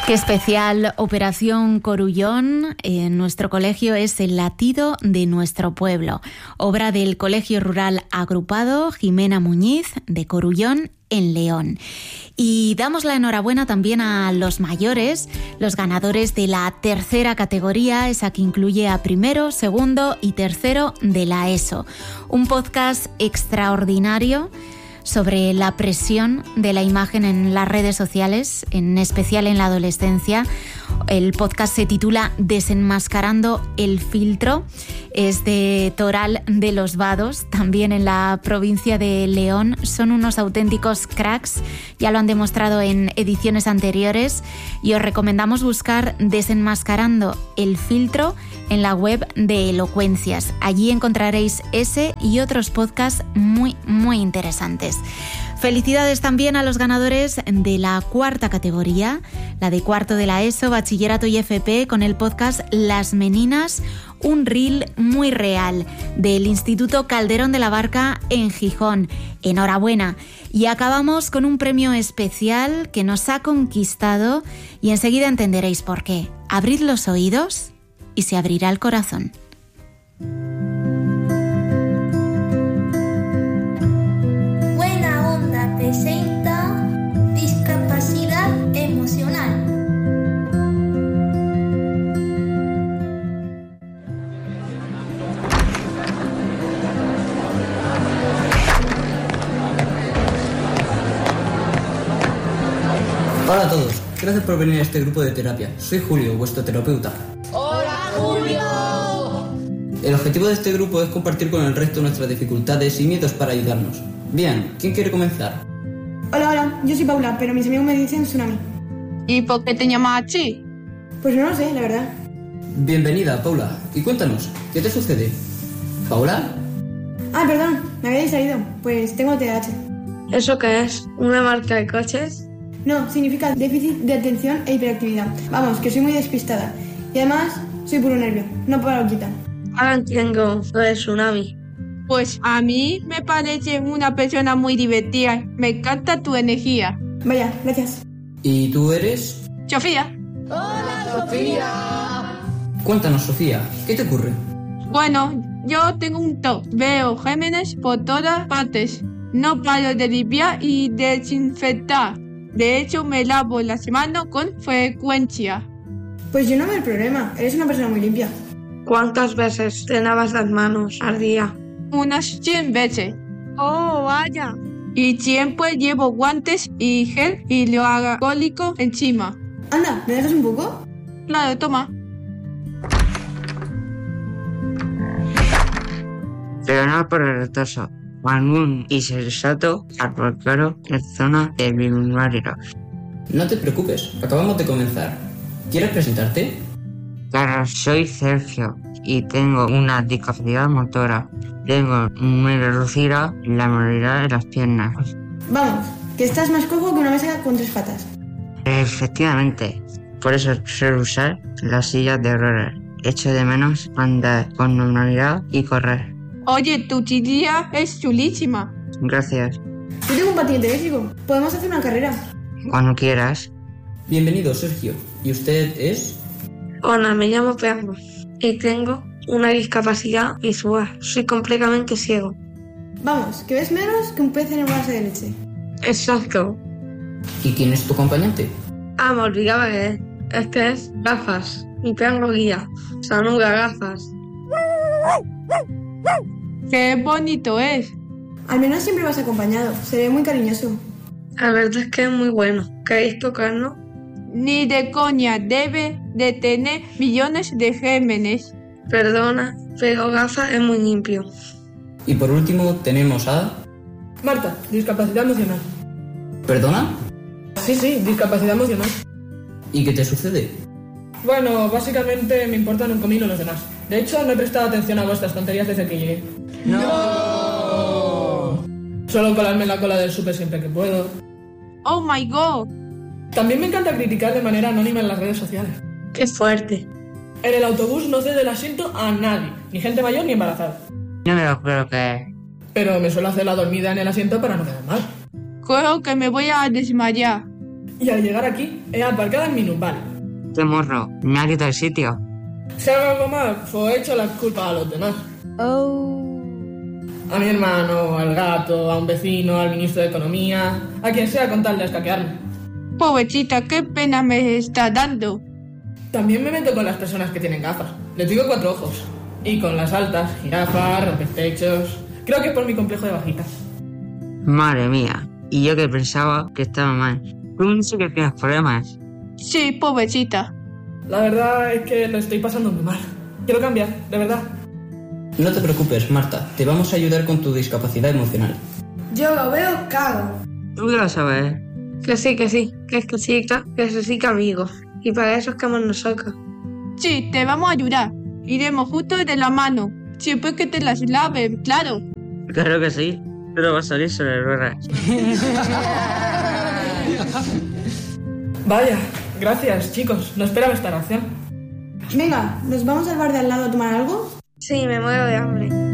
Qué especial Operación Corullón. En nuestro colegio es el latido de nuestro pueblo. Obra del Colegio Rural Agrupado Jimena Muñiz de Corullón en León. Y damos la enhorabuena también a los mayores, los ganadores de la tercera categoría, esa que incluye a primero, segundo y tercero de la ESO. Un podcast extraordinario sobre la presión de la imagen en las redes sociales, en especial en la adolescencia. El podcast se titula Desenmascarando el filtro. Es de Toral de los Vados, también en la provincia de León. Son unos auténticos cracks, ya lo han demostrado en ediciones anteriores, y os recomendamos buscar Desenmascarando el filtro en la web de Elocuencias. Allí encontraréis ese y otros podcasts muy, muy interesantes. Felicidades también a los ganadores de la cuarta categoría, la de cuarto de la ESO, Bachillerato y FP, con el podcast Las Meninas, un reel muy real, del Instituto Calderón de la Barca en Gijón. Enhorabuena. Y acabamos con un premio especial que nos ha conquistado y enseguida entenderéis por qué. Abrid los oídos y se abrirá el corazón. Buena Onda presenta Discapacidad Emocional. Hola a todos, gracias por venir a este grupo de terapia. Soy Julio, vuestro terapeuta. ¡Hola, Julio! El objetivo de este grupo es compartir con el resto nuestras dificultades y miedos para ayudarnos. Bien, ¿quién quiere comenzar? Hola, yo soy Paula, pero mis amigos me dicen Tsunami. ¿Y por qué te llamas así? Pues no lo sé, la verdad. Bienvenida, Paula. Y cuéntanos, ¿qué te sucede? ¿Paula? Ah, perdón, me había distraído. Pues tengo TDAH. ¿Eso qué es? ¿Una marca de coches? No, significa déficit de atención e hiperactividad. Vamos, que soy muy despistada. Y además, soy puro nervio, no paranoica. Ahora entiendo lo de Tsunami. Pues a mí me parece una persona muy divertida. Me encanta tu energía. Vaya, gracias. ¿Y tú eres? Sofía. ¡Hola, Sofía! Cuéntanos, Sofía, ¿qué te ocurre? Bueno, yo tengo un TOC. Veo gérmenes por todas partes. No paro de limpiar y desinfectar. De hecho, me lavo las manos con frecuencia. Pues yo no veo el problema, eres una persona muy limpia. ¿Cuántas veces te lavas las manos al día? Unas 100 veces. ¡Oh, vaya! Y siempre llevo guantes y gel hidroalcohólico encima. Anda, ¿me dejas un poco? Claro, toma. Perdona por el retraso. Algún insensato árbol claro en zona de biblioteca. No te preocupes, acabamos de comenzar. ¿Quieres presentarte? Claro, soy Sergio y tengo una discapacidad motora. Tengo muy reducida la movilidad de las piernas. Vamos, que estás más cojo que una mesa con 3 patas. Efectivamente, por eso suelo usar las sillas de ruedas. Echo de menos andar con normalidad y correr. Oye, tu chiquilla es chulísima. Gracias. Yo tengo un patinete eléctrico, podemos hacer una carrera. Cuando quieras. Bienvenido, Sergio. ¿Y usted es? Hola, me llamo Pedro y tengo una discapacidad visual. Soy completamente ciego. Vamos, que ves menos que un pez en el vaso de leche. Exacto. ¿Y quién es tu acompañante? Ah, me olvidaba de él. Es que es gafas. Y tengo guía. Sanuga gafas. ¡Qué bonito es! Al menos siempre vas acompañado, se ve muy cariñoso. La verdad es que es muy bueno. ¿Queréis tocarlo? Ni de coña, debe de tener millones de gérmenes. Perdona, pero gafas es muy limpio. Y por último tenemos a... Marta, discapacidad emocional. ¿Perdona? Sí, discapacidad emocional. ¿Y qué te sucede? Bueno, básicamente me importan un comino los demás. De hecho, no he prestado atención a vuestras tonterías desde que llegué. ¡No! Suelo colarme en la cola del súper siempre que puedo. ¡Oh, my God! También me encanta criticar de manera anónima en las redes sociales. ¡Qué fuerte! En el autobús no cedo el asiento a nadie, ni gente mayor ni embarazada. No me lo creo que... Pero me suelo hacer la dormida en el asiento para no quedar mal. Creo que me voy a desmayar. Y al llegar aquí, he aparcado en minusván. ¡Qué morro! Me ha quitado el sitio. Si hago algo mal, pues he hecho la culpa a los demás. A mi hermano, al gato, a un vecino, al ministro de Economía, a quien sea con tal de escaquearme. Pobrecita, qué pena me está dando. También me meto con las personas que tienen gafas. Les digo 4 ojos. Y con las altas, jirafas, rompepechos. Creo que es por mi complejo de bajita. Madre mía. Y yo que pensaba que estaba mal. Tú sí que tienes problemas. Sí, pobrecita. La verdad es que lo estoy pasando muy mal. Quiero cambiar, de verdad. No te preocupes, Marta. Te vamos a ayudar con tu discapacidad emocional. Yo lo veo caro. Tú que lo sabes. Que sí, que es que chica, que se sí que amigos. Y para eso es que nosotros. Sí, te vamos a ayudar. Iremos justo de la mano. Siempre que te las laven, claro. Claro que sí. Pero va a salir sobre ruedas. Vaya, gracias, chicos. No esperaba esta reacción. Venga, ¿nos vamos al bar de al lado a tomar algo? Sí, me muero de hambre.